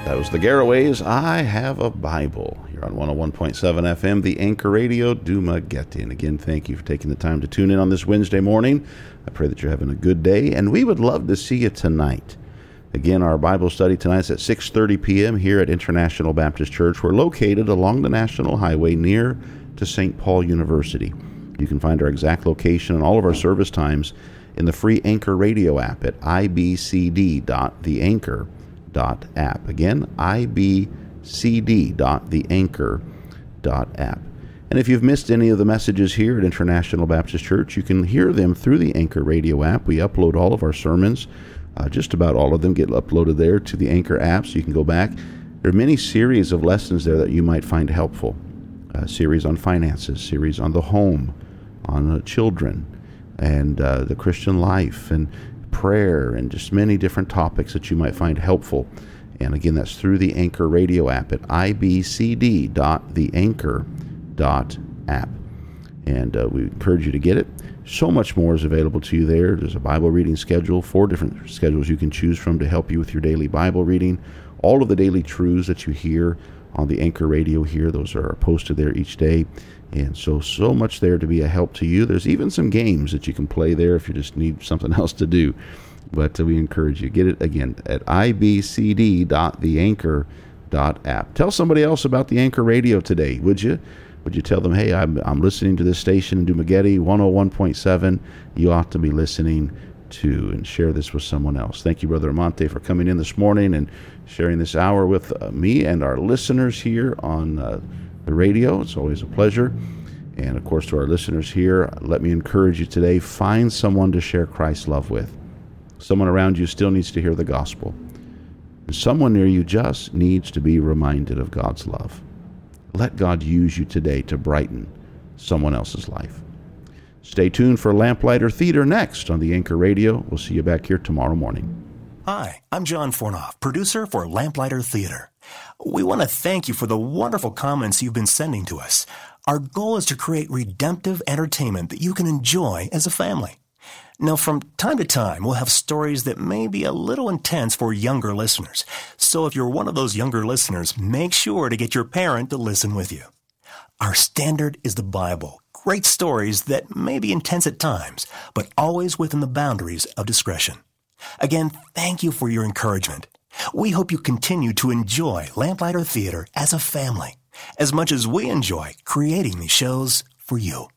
That was the Garaways, I Have a Bible, here on 101.7 FM, the Anchor Radio, Dumaguete. And again, thank you for taking the time to tune in on this Wednesday morning. I pray that you're having a good day, and we would love to see you tonight. Again, our Bible study tonight is at 6:30 p.m. here at International Baptist Church. We're located along the National Highway near to St. Paul University. You can find our exact location and all of our service times in the free Anchor Radio app at ibcd.theanchor.app. Again, ibcd.theanchor.app. And if you've missed any of the messages here at International Baptist Church, you can hear them through the Anchor Radio app. We upload all of our sermons. Just about all of them get uploaded there to the Anchor app, so you can go back. There are many series of lessons there that you might find helpful. A series on finances, series on the home, on children, and the Christian life, and prayer, and just many different topics that you might find helpful. And again, that's through the Anchor Radio app at ibcd.theanchor.app. And we encourage you to get it. So much more is available to you there. There's a Bible reading schedule, 4 different schedules you can choose from to help you with your daily Bible reading. All of the daily truths that you hear on the Anchor Radio here, those are posted there each day. And so much there to be a help to you. There's even some games that you can play there if you just need something else to do. But we encourage you. Get it, again, at ibcd.theanchor.app. Tell somebody else about the Anchor Radio today, would you? Would you tell them, hey, I'm listening to this station in Dumaguete, 101.7. You ought to be listening to, and share this with someone else. Thank you, Brother Amante, for coming in this morning and sharing this hour with me and our listeners here on the radio. It's always a pleasure. And, of course, to our listeners here, let me encourage you today, find someone to share Christ's love with. Someone around you still needs to hear the gospel. And someone near you just needs to be reminded of God's love. Let God use you today to brighten someone else's life. Stay tuned for Lamplighter Theater next on the Anchor Radio. We'll see you back here tomorrow morning. Hi, I'm John Fornoff, producer for Lamplighter Theater. We want to thank you for the wonderful comments you've been sending to us. Our goal is to create redemptive entertainment that you can enjoy as a family. Now, from time to time, we'll have stories that may be a little intense for younger listeners. So if you're one of those younger listeners, make sure to get your parent to listen with you. Our standard is the Bible. Great stories that may be intense at times, but always within the boundaries of discretion. Again, thank you for your encouragement. We hope you continue to enjoy Lamplighter Theater as a family, as much as we enjoy creating these shows for you.